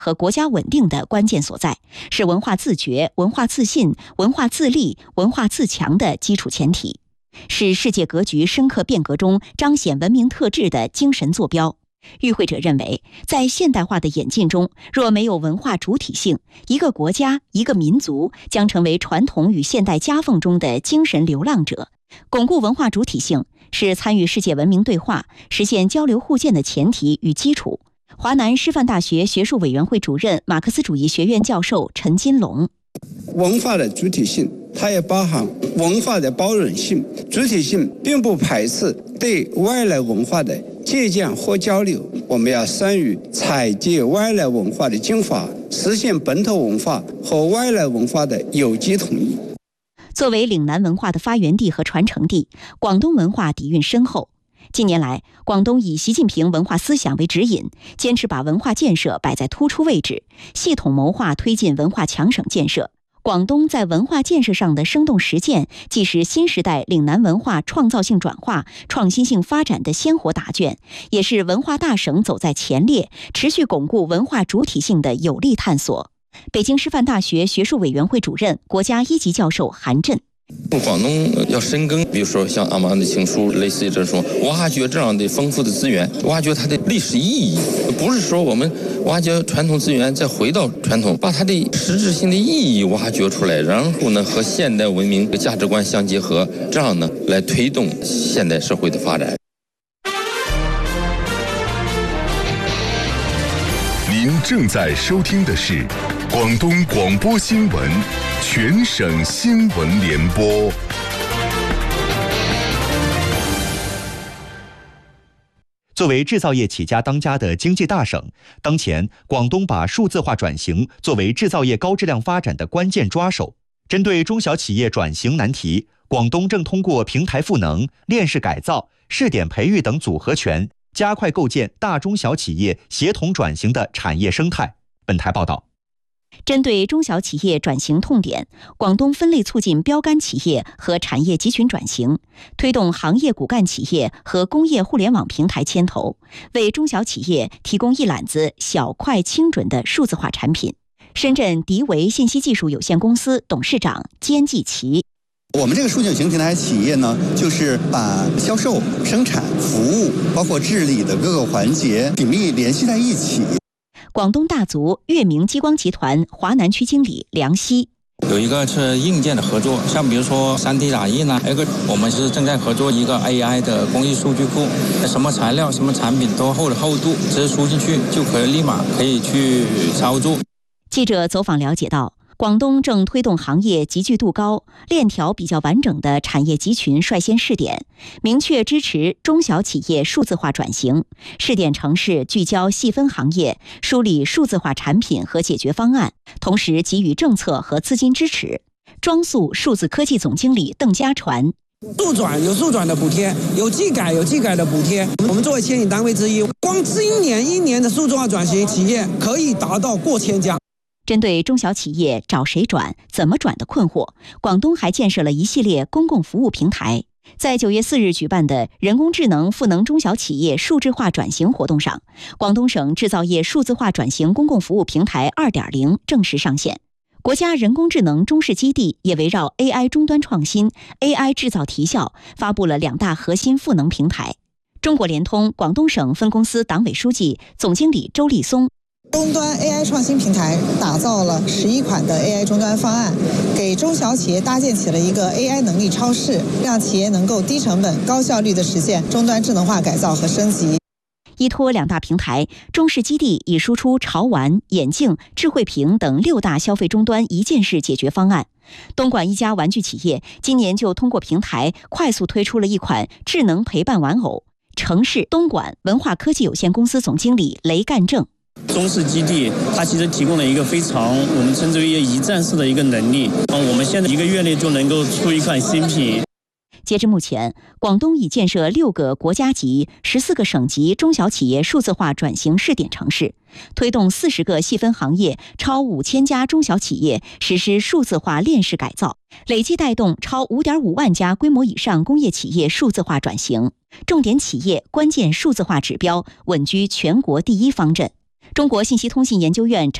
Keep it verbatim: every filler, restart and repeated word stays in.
和国家稳定的关键所在，是文化自觉、文化自信、文化自立、文化自强的基础前提，是世界格局深刻变革中彰显文明特质的精神坐标。与会者认为，在现代化的演进中，若没有文化主体性，一个国家、一个民族将成为传统与现代夹缝中的精神流浪者。巩固文化主体性是参与世界文明对话、实现交流互鉴的前提与基础。华南师范大学学术委员会主任、马克思主义学院教授陈金龙： 文化的主体性，它也包含文化的包容性。主体性并不排斥对外来文化的借鉴或交流，我们要善于采集外来文化的精华，实现本土文化和外来文化的有机统一。 作为岭南文化的发源地和传承地，广东文化底蕴深厚。近年来，广东以习近平文化思想为指引，坚持把文化建设摆在突出位置，系统谋划推进文化强省建设。广东在文化建设上的生动实践，既是新时代岭南文化创造性转化、创新性发展的鲜活答卷，也是文化大省走在前列、持续巩固文化主体性的有力探索。北京师范大学学术委员会主任、国家一级教授韩震： 广东要深耕，比如说像阿妈的情书，类似于这种挖掘这样的丰富的资源，挖掘它的历史意义，不是说我们挖掘传统资源再回到传统，把它的实质性的意义挖掘出来，然后呢和现代文明的价值观相结合，这样呢来推动现代社会的发展。 您正在收听的是广东广播新闻全省新闻联播。 作为制造业起家当家的经济大省，当前广东把数字化转型作为制造业高质量发展的关键抓手。针对中小企业转型难题，广东正通过平台赋能、链式改造、试点培育等组合拳，加快构建大中小企业协同转型的产业生态。本台报道。 针对中小企业转型痛点，广东分类促进标杆企业和产业集群转型，推动行业骨干企业和工业互联网平台牵头，为中小企业提供一揽子小快精准的数字化产品。深圳迪维信息技术有限公司董事长兼继奇： 我们这个数据型平台企业呢，就是把销售、生产、服务，包括治理的各个环节紧密联系在一起。 广东大族粤明激光集团华南区经理梁希： 有一个是硬件的合作，像比如说 三 D 打印啊，还有个我们是正在合作一个 A I 的工艺数据库，什么材料、什么产品多厚的厚度，直接输进去就可以立马可以去操作。 记者走访了解到，广东正推动行业集聚度高、链条比较完整的产业集群率先试点，明确支持中小企业数字化转型。试点城市聚焦细分行业，梳理数字化产品和解决方案，同时给予政策和资金支持。庄速数字科技总经理邓家传： 速转有速转的补贴，有技改有技改的补贴。我们作为牵引单位之一，光今年一年的数字化转型企业可以达到过千家。 针对中小企业找谁转、怎么转的困惑，广东还建设了一系列公共服务平台。在九月四日举办的人工智能赋能中小企业数字化转型活动上，广东省制造业数字化转型公共服务平台 二点零 正式上线。国家人工智能中试基地也围绕 A I 终端创新、A I 制造提效，发布了两大核心赋能平台。中国联通广东省分公司党委书记、总经理周立松： 终端 A I 创新平台打造了十一款的 A I 终端方案，给中小企业搭建起了一个 A I 能力超市，让企业能够低成本、高效率地实现终端智能化改造和升级。 依托两大平台，中视基地已输出潮玩、眼镜、智慧屏等六大消费终端一件式解决方案。东莞一家玩具企业今年就通过平台快速推出了一款智能陪伴玩偶。城市东莞文化科技有限公司总经理雷干正： 中视基地它其实提供了一个非常我们称之为一站式的一个能力，我们现在一个月内就能够出一款新品。 截至目前，广东已建设六个国家级、十四个省级中小企业数字化转型试点城市，推动四十个细分行业超五千家中小企业实施数字化链式改造，累计带动超五点五万家规模以上工业企业数字化转型。重点企业关键数字化指标稳居全国第一方阵。 中国信息通信研究院